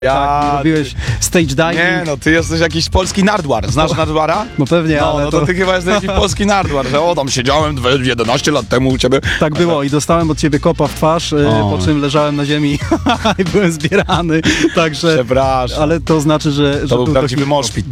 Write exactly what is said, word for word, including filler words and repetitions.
Ja... Tak, robiłeś stage diving. Nie, no ty jesteś jakiś polski nardwar. Znasz nardwara? No pewnie, No, ale no to... to ty chyba jesteś jakiś polski nardwar, że o, tam siedziałem jedenaście lat temu u ciebie. tak było i dostałem od ciebie kopa w twarz, y, O. po czym leżałem na ziemi i byłem zbierany, także... Przepraszam. Ale to znaczy, że... że To był prawdziwy taki- moshpit.